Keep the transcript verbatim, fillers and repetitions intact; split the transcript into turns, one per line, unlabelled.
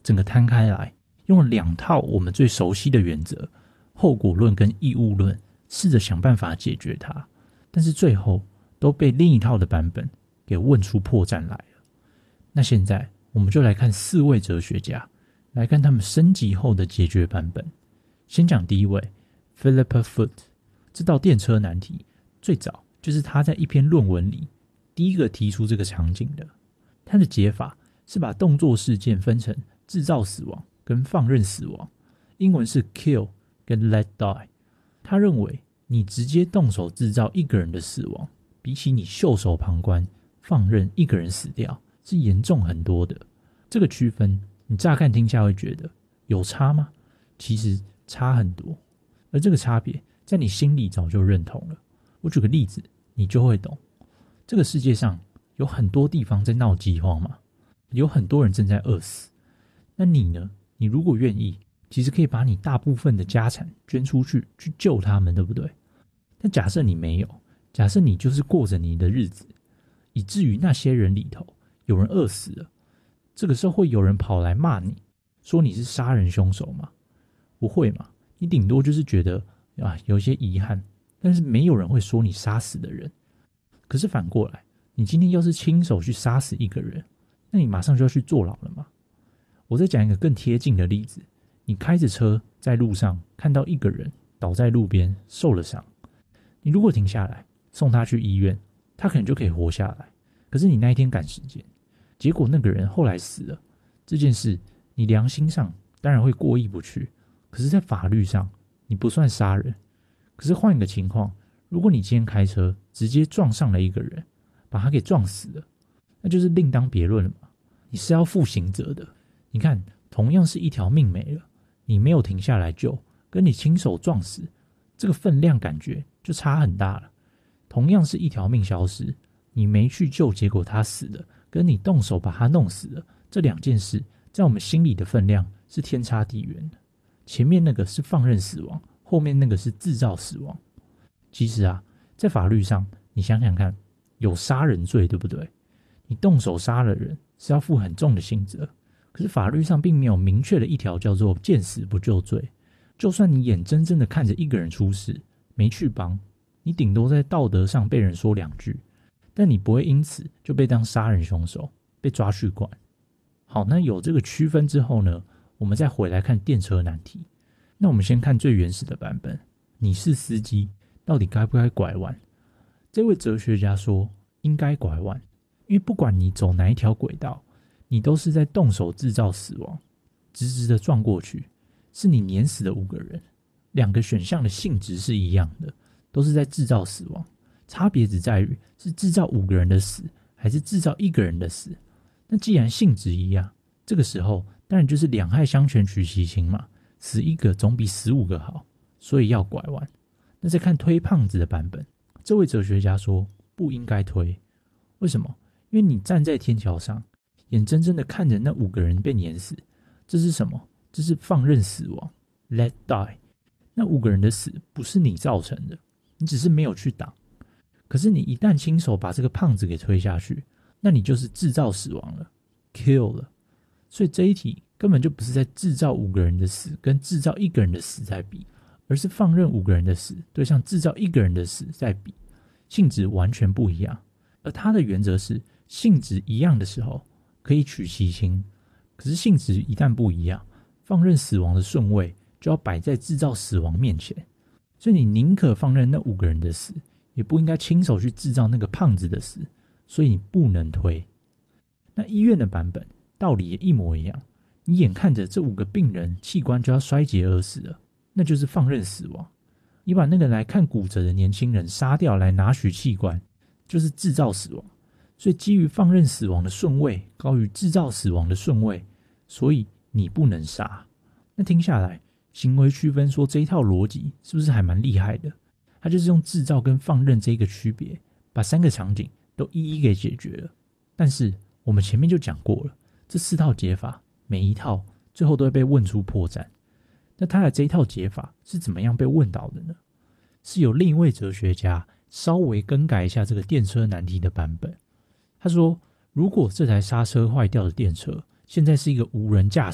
整个摊开来，用了两套我们最熟悉的原则，后果论跟义务论，试着想办法解决它，但是最后都被另一套的版本给问出破绽来了。那现在我们就来看四位哲学家，来看他们升级后的解决版本。先讲第一位 Philippa Foot， 这道电车难题最早就是他在一篇论文里第一个提出这个场景的。他的解法是把动作事件分成制造死亡跟放任死亡，英文是 kill 跟 let die。 他认为你直接动手制造一个人的死亡，比起你袖手旁观放任一个人死掉是严重很多的。这个区分你乍看听下会觉得有差吗？其实差很多，而这个差别在你心里早就认同了。我举个例子你就会懂。这个世界上有很多地方在闹饥荒嘛，有很多人正在饿死。那你呢？你如果愿意，其实可以把你大部分的家产捐出去，去救他们，对不对？但假设你没有，假设你就是过着你的日子，以至于那些人里头有人饿死了，这个时候会有人跑来骂你，说你是杀人凶手吗？不会嘛，你顶多就是觉得啊有些遗憾，但是没有人会说你杀死的人。可是反过来，你今天要是亲手去杀死一个人，那你马上就要去坐牢了嘛。我再讲一个更贴近的例子，你开着车在路上看到一个人倒在路边受了伤，你如果停下来送他去医院，他可能就可以活下来。可是你那一天赶时间，结果那个人后来死了，这件事你良心上当然会过意不去，可是在法律上你不算杀人。可是换一个情况，如果你今天开车直接撞上了一个人，把他给撞死了，那就是另当别论了嘛，你是要负刑责的。你看，同样是一条命没了，你没有停下来救，跟你亲手撞死，这个分量感觉就差很大了。同样是一条命消失，你没去救，结果他死了，跟你动手把他弄死了，这两件事在我们心里的分量是天差地远的。前面那个是放任死亡，后面那个是制造死亡。其实啊，在法律上你想想看，有杀人罪，对不对？你动手杀了人是要负很重的刑责，可是法律上并没有明确的一条叫做见死不救罪。就算你眼睁睁的看着一个人出事，没去帮，你顶多在道德上被人说两句，但你不会因此就被当杀人凶手，被抓去关。好，那有这个区分之后呢，我们再回来看电车难题。那我们先看最原始的版本，你是司机，到底该不该拐弯？这位哲学家说应该拐弯，因为不管你走哪一条轨道，你都是在动手制造死亡。直直的撞过去，是你碾死的五个人，两个选项的性质是一样的，都是在制造死亡，差别只在于是制造五个人的死还是制造一个人的死。那既然性质一样，这个时候当然就是两害相权取其轻嘛，死一个总比死五个好，所以要拐弯。那再看推胖子的版本，这位哲学家说不应该推。为什么？因为你站在天桥上，眼睁睁的看着那五个人被碾死，这是什么？这是放任死亡 let die。 那五个人的死不是你造成的，你只是没有去挡。可是你一旦亲手把这个胖子给推下去，那你就是制造死亡了 kill 了。所以这一题根本就不是在制造五个人的死跟制造一个人的死在比，而是放任五个人的死对上制造一个人的死在比，性质完全不一样。而他的原则是性质一样的时候可以取其轻，可是性质一旦不一样，放任死亡的顺位就要摆在制造死亡面前。所以你宁可放任那五个人的死，也不应该亲手去制造那个胖子的死，所以你不能推。那医院的版本道理也一模一样，你眼看着这五个病人器官就要衰竭而死了，那就是放任死亡。你把那个来看骨折的年轻人杀掉来拿取器官，就是制造死亡。所以基于放任死亡的顺位高于制造死亡的顺位，所以你不能杀。那听下来，行为区分说这一套逻辑是不是还蛮厉害的？它就是用制造跟放任这一个区别，把三个场景都一一给解决了。但是我们前面就讲过了，这四套解法每一套最后都会被问出破绽。那他的这一套解法是怎么样被问到的呢？是有另一位哲学家稍微更改一下这个电车难题的版本。他说，如果这台刹车坏掉的电车现在是一个无人驾驶